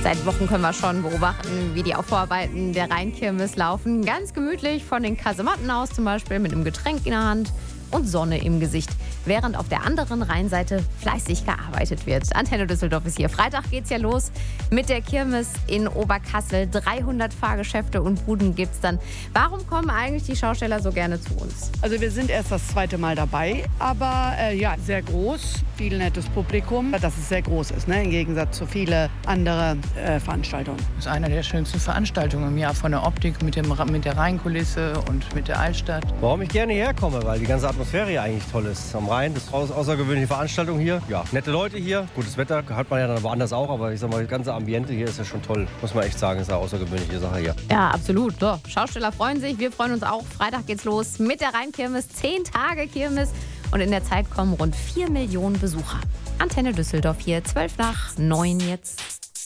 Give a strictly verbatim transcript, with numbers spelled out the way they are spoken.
Seit Wochen können wir schon beobachten, wie die Aufbauarbeiten der Rheinkirmes laufen. Ganz gemütlich von den Kasematten aus zum Beispiel mit einem Getränk in der Hand und Sonne im Gesicht, während auf der anderen Rheinseite fleißig gearbeitet wird. Antenne Düsseldorf ist hier. Freitag geht's ja los mit der Kirmes in Oberkassel. dreihundert Fahrgeschäfte und Buden gibt's dann. Warum kommen eigentlich die Schausteller so gerne zu uns? Also wir sind erst das zweite Mal dabei, aber äh, ja, sehr groß, viel nettes Publikum, dass es sehr groß ist, ne, im Gegensatz zu vielen anderen äh, Veranstaltungen. Das ist eine der schönsten Veranstaltungen im Jahr, von der Optik mit, dem, mit der Rheinkulisse und mit der Altstadt. Warum ich gerne hierher komme, weil die ganze Atmosphäre hier eigentlich toll ist. Am Rhein, das ist eine außergewöhnliche Veranstaltung hier. Ja, nette Leute hier, gutes Wetter hat man ja dann woanders auch, aber ich sag mal, das ganze Ambiente hier ist ja schon toll. Muss man echt sagen, ist eine außergewöhnliche Sache hier. Ja, absolut. So, Schausteller freuen sich, wir freuen uns auch. Freitag geht's los mit der Rheinkirmes, zehn Tage Kirmes. Und in der Zeit kommen rund vier Millionen Besucher. Antenne Düsseldorf hier, zwölf nach neun jetzt.